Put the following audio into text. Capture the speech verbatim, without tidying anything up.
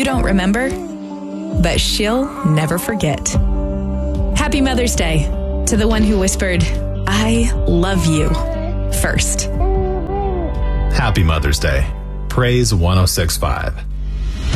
You don't remember, but she'll never forget. Happy Mother's Day to the one who whispered, "I love you," first. Happy Mother's Day. Praise one oh six point five.